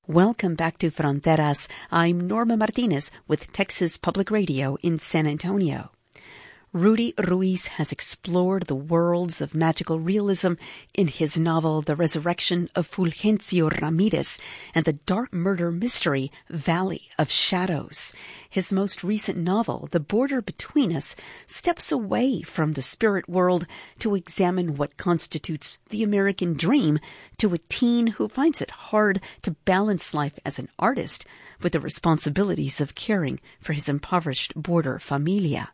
Welcome back to Fronteras. I'm Norma Martinez with Texas Public Radio in San Antonio. Rudy Ruiz has explored the worlds of magical realism in his novel The Resurrection of Fulgencio Ramirez and the dark murder mystery Valley of Shadows. His most recent novel, The Border Between Us, steps away from the spirit world to examine what constitutes the American dream to a teen who finds it hard to balance life as an artist with the responsibilities of caring for his impoverished border familia.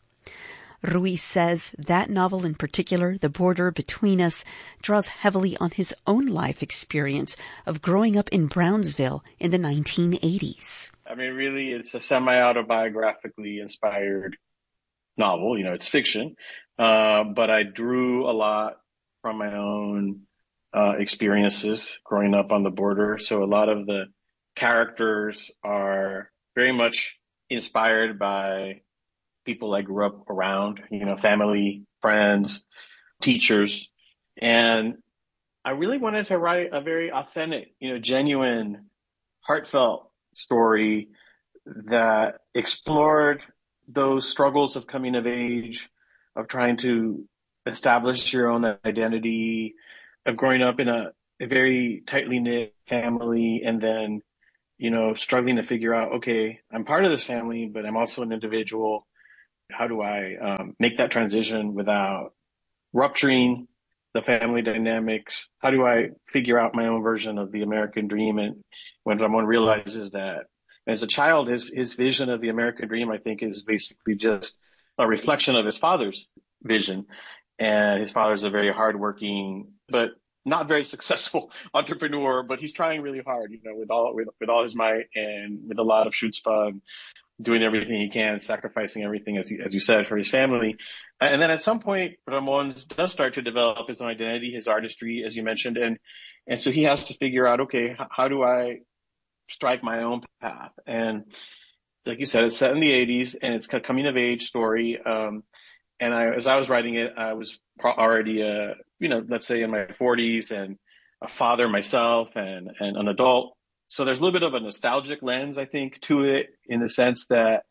Ruiz says that novel in particular, The Border Between Us, draws heavily on his own life experience of growing up in Brownsville in the 1980s. I mean, really, it's a semi-autobiographically inspired novel. You know, it's fiction, but I drew a lot from my own experiences growing up on the border. So a lot of the characters are very much inspired by people I grew up around, you know, family, friends, teachers. And I really wanted to write a very authentic, you know, genuine, heartfelt story that explored those struggles of coming of age, of trying to establish your own identity, of growing up in a very tightly knit family, and then, you know, struggling to figure out, okay, I'm part of this family, but I'm also an individual. How do I make that transition without rupturing the family dynamics? How do I figure out my own version of the American dream? And when Ramon realizes that as a child, his vision of the American dream, I think, is basically just a reflection of his father's vision. And his father's a very hardworking, but not very successful entrepreneur, but he's trying really hard, you know, with all his might and with a lot of chutzpah, doing everything he can, sacrificing everything, as you said, for his family. And then at some point, Ramon does start to develop his own identity, his artistry, as you mentioned. And so he has to figure out, okay, how do I strike my own path? And like you said, it's set in the 80s and it's a coming of age story. And as I was writing it, I was already, you know, let's say in my 40s and a father myself and an adult. So there's a little bit of a nostalgic lens, I think, to it, in the sense that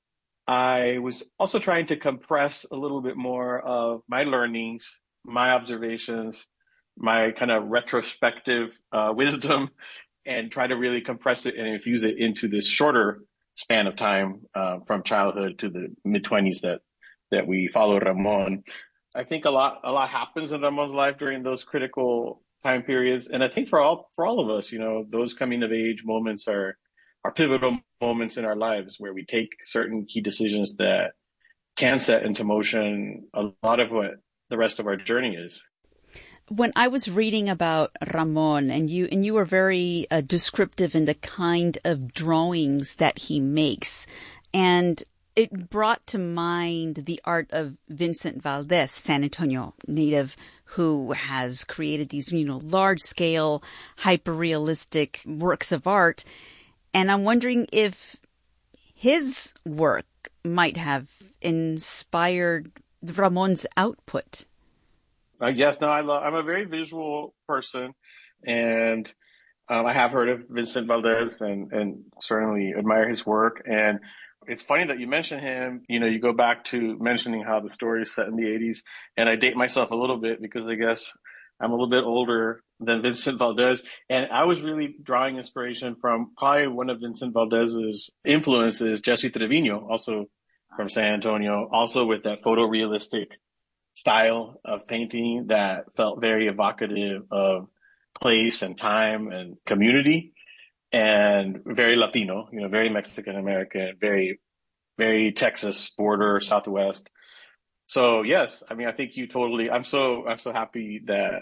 I was also trying to compress a little bit more of my learnings, my observations, my kind of retrospective wisdom, and try to really compress it and infuse it into this shorter span of time from childhood to the mid-20s that we follow Ramon. I think a lot happens in Ramon's life during those critical time periods. And I think for all of us, you know, those coming of age moments are pivotal moments in our lives where we take certain key decisions that can set into motion a lot of what the rest of our journey is. When I was reading about Ramon, and you were very descriptive in the kind of drawings that he makes, and it brought to mind the art of Vincent Valdez, San Antonio native, who has created these, you know, large-scale, hyper-realistic works of art. And I'm wondering if his work might have inspired Ramon's output. Yes, no, I'm a very visual person, and I have heard of Vincent Valdez and certainly admire his work. And it's funny that you mention him. You know, you go back to mentioning how the story is set in the 80s, and I date myself a little bit because I guess I'm a little bit older than Vincent Valdez. And I was really drawing inspiration from probably one of Vincent Valdez's influences, Jesse Trevino, also from San Antonio, also with that photorealistic style of painting that felt very evocative of place and time and community. And very Latino, you know, very Mexican American, very, very Texas border, Southwest. So yes, I mean, I think you totally, I'm so happy that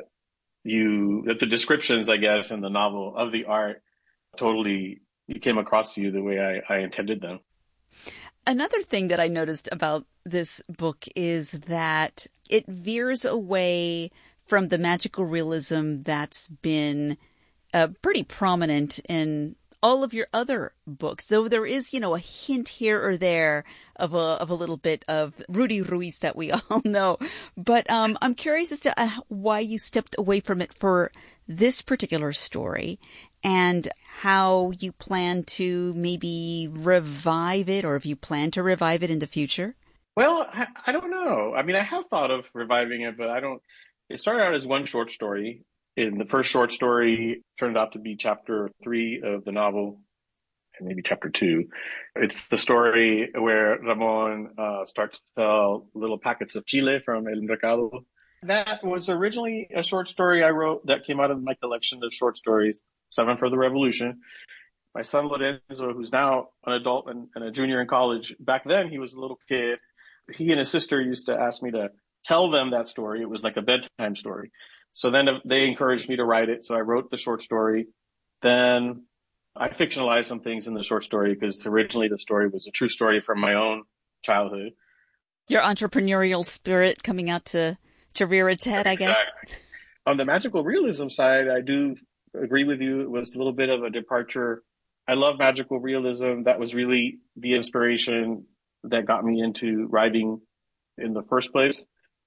the descriptions, I guess, in the novel of the art totally came across to you the way I intended them. Another thing that I noticed about this book is that it veers away from the magical realism that's been pretty prominent in all of your other books, though there is, you know, a hint here or there of a little bit of Rudy Ruiz that we all know. But I'm curious as to why you stepped away from it for this particular story and how you plan to maybe revive it, or if you plan to revive it in the future? Well, I don't know. I mean, I have thought of reviving it, but I don't. It started out as one short story. And the first short story turned out to be chapter three of the novel, and maybe chapter two. It's the story where Ramon starts to sell little packets of chile from El Mercado. That was originally a short story I wrote that came out of my collection of short stories, Seven for the Revolution. My son Lorenzo, who's now an adult and a junior in college, back then he was a little kid. He and his sister used to ask me to tell them that story. It was like a bedtime story. So then they encouraged me to write it. So I wrote the short story. Then I fictionalized some things in the short story because originally the story was a true story from my own childhood. Your entrepreneurial spirit coming out to rear its head, I guess. Exactly. On the magical realism side, I do agree with you. It was a little bit of a departure. I love magical realism. That was really the inspiration that got me into writing in the first place.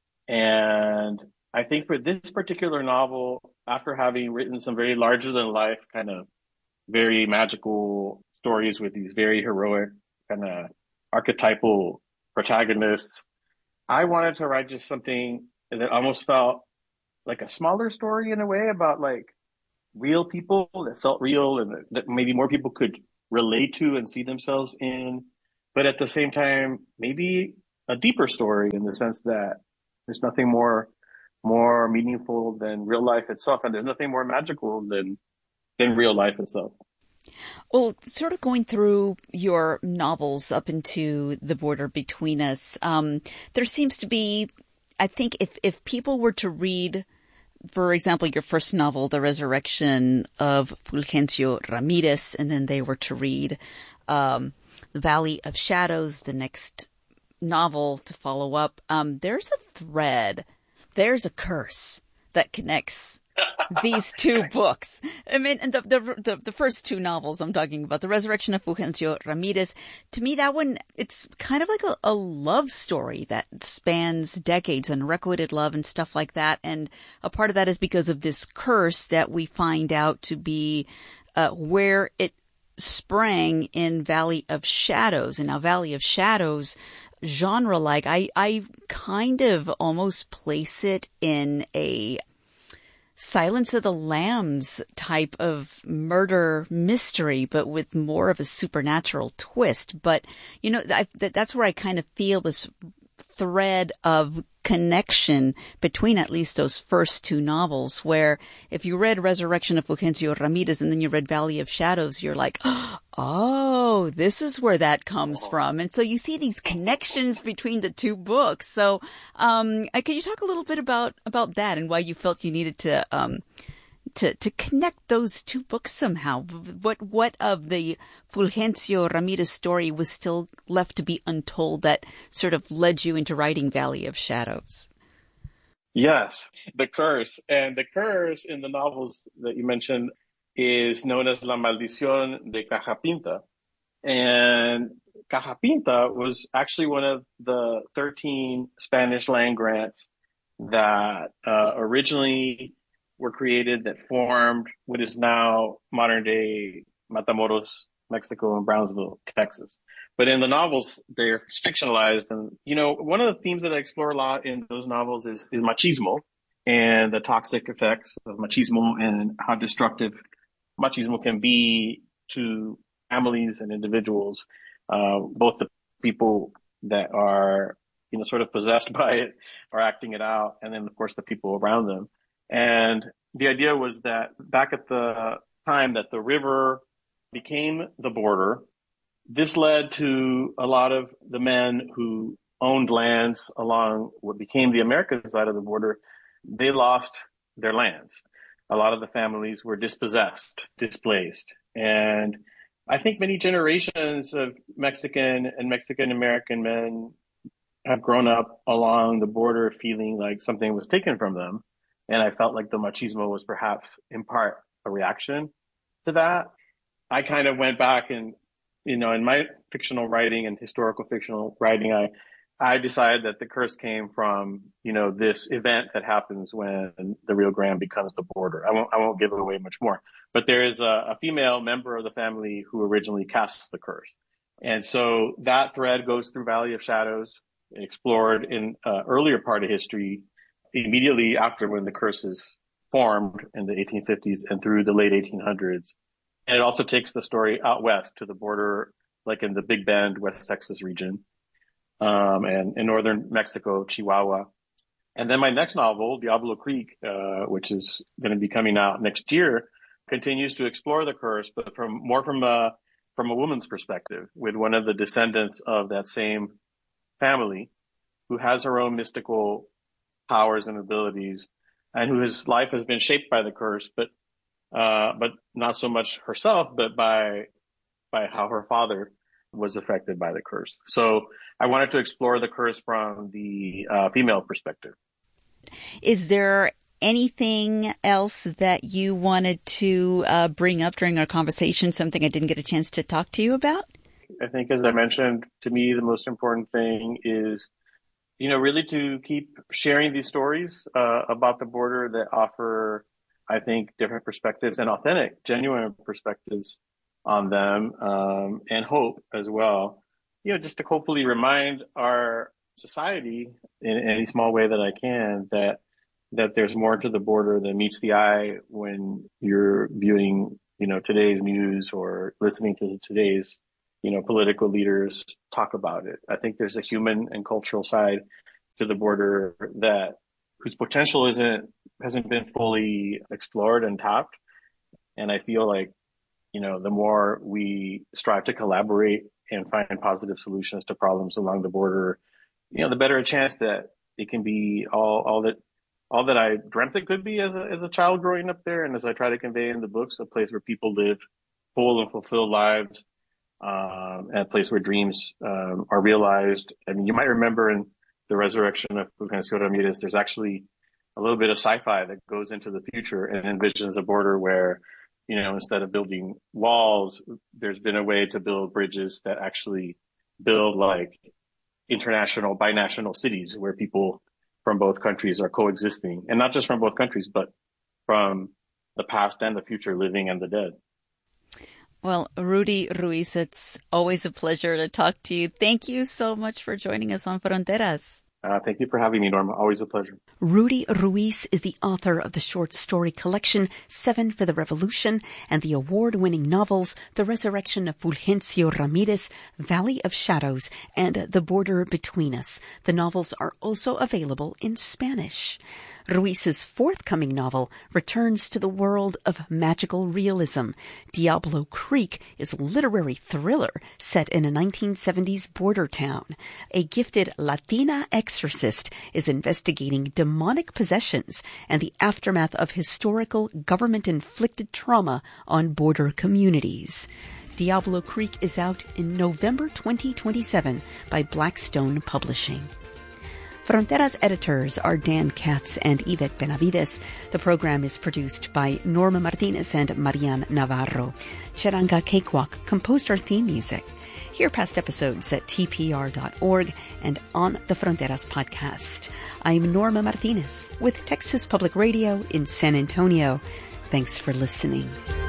And I think for this particular novel, after having written some very larger than life, kind of very magical stories with these very heroic, kind of archetypal protagonists, I wanted to write just something that almost felt like a smaller story in a way about like real people that felt real and that maybe more people could relate to and see themselves in. But at the same time, maybe a deeper story in the sense that there's nothing more meaningful than real life itself, and there's nothing more magical than real life itself. Well, sort of going through your novels up into The Border Between Us, there seems to be, I think if people were to read, for example, your first novel, The Resurrection of Fulgencio Ramirez, and then they were to read The Valley of Shadows, the next novel to follow up, there's a thread, there's a curse that connects these two books. I mean, and the first two novels I'm talking about, The Resurrection of Fulgencio Ramirez, to me, that one, it's kind of like a love story that spans decades, unrequited love and stuff like that. And a part of that is because of this curse that we find out to be where it sprang in Valley of Shadows. And now Valley of Shadows, genre-like, I kind of almost place it in a Silence of the Lambs type of murder mystery, but with more of a supernatural twist. But, you know, that's where I kind of feel this thread of connection between at least those first two novels, where if you read Resurrection of Fulgencio Ramirez and then you read Valley of Shadows, you're like, oh, this is where that comes from. And so you see these connections between the two books. So can you talk a little bit about that and why you felt you needed to connect those two books somehow? What of the Fulgencio Ramirez story was still left to be untold that sort of led you into writing Valley of Shadows? Yes, the curse. And the curse in the novels that you mentioned is known as La Maldición de Caja Pinta. And Caja Pinta was actually one of the 13 Spanish land grants that originally were created that formed what is now modern day Matamoros, Mexico, and Brownsville, Texas. But in the novels, they're fictionalized. And, you know, one of the themes that I explore a lot in those novels is machismo and the toxic effects of machismo and how destructive machismo can be to families and individuals, both the people that are, you know, sort of possessed by it or acting it out, and then, of course, the people around them. And the idea was that back at the time that the river became the border, this led to a lot of the men who owned lands along what became the American side of the border. They lost their lands. A lot of the families were dispossessed, displaced. And I think many generations of Mexican and Mexican American men have grown up along the border feeling like something was taken from them. And I felt like the machismo was perhaps in part a reaction to that. I kind of went back and, you know, in my fictional writing and historical fictional writing, I decided that the curse came from, this event that happens when the Rio Grande becomes the border. I won't give away much more, but there is a female member of the family who originally casts the curse. And so that thread goes through Valley of Shadows, explored in earlier part of history, immediately after when the curse is formed in the 1850s and through the late 1800s. And it also takes the story out west to the border, like in the Big Bend, West Texas region, and in northern Mexico, Chihuahua. And then my next novel, Diablo Creek, which is going to be coming out next year, continues to explore the curse, but from a woman's perspective, with one of the descendants of that same family who has her own mystical powers and abilities, and whose life has been shaped by the curse, but not so much herself, but by how her father was affected by the curse. So I wanted to explore the curse from the female perspective. Is there anything else that you wanted to bring up during our conversation, something I didn't get a chance to talk to you about? I think, as I mentioned, to me, the most important thing is, really to keep sharing these stories about the border that offer, I think, different perspectives and authentic, genuine perspectives on them, and hope as well. Just to hopefully remind our society in any small way that I can that there's more to the border than meets the eye when you're viewing, today's news or listening to today's, political leaders talk about it. I think there's a human and cultural side to the border whose potential hasn't been fully explored and tapped. And I feel like, the more we strive to collaborate and find positive solutions to problems along the border, the better a chance that it can be all that I dreamt it could be as a child growing up there. And as I try to convey in the books, a place where people live full and fulfilled lives, and a place where dreams are realized. I mean, you might remember in The Resurrection of Fulgencio Ramirez, there's actually a little bit of sci-fi that goes into the future and envisions a border where, instead of building walls, there's been a way to build bridges that actually build like international, binational cities where people from both countries are coexisting, and not just from both countries, but from the past and the future, living and the dead. Well, Rudy Ruiz, it's always a pleasure to talk to you. Thank you so much for joining us on Fronteras. Thank you for having me, Norma. Always a pleasure. Rudy Ruiz is the author of the short story collection 7 for the Revolution and the award-winning novels The Resurrection of Fulgencio Ramirez, Valley of Shadows, and The Border Between Us. The novels are also available in Spanish. Ruiz's forthcoming novel returns to the world of magical realism. Diablo Creek is a literary thriller set in a 1970s border town. A gifted Latina exorcist is investigating demonic possessions and the aftermath of historical government-inflicted trauma on border communities. Diablo Creek is out in November 2027 by Blackstone Publishing. Fronteras editors are Dan Katz and Yvette Benavides. The program is produced by Norma Martinez and Marian Navarro. Charanga Cakewalk composed our theme music. Hear past episodes at tpr.org and on the Fronteras podcast. I'm Norma Martinez with Texas Public Radio in San Antonio. Thanks for listening.